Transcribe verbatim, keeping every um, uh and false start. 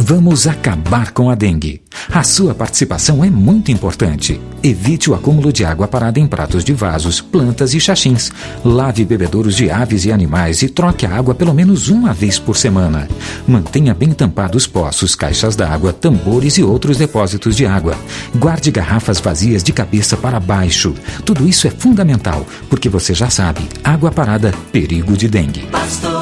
Vamos acabar com a dengue. A sua participação é muito importante. Evite o acúmulo de água parada em pratos de vasos, plantas e xaxins. Lave bebedouros de aves e animais e troque a água pelo menos uma vez por semana. Mantenha bem tampados poços, caixas d'água, tambores e outros depósitos de água. Guarde garrafas vazias de cabeça para baixo. Tudo isso é fundamental, porque você já sabe, água parada, perigo de dengue.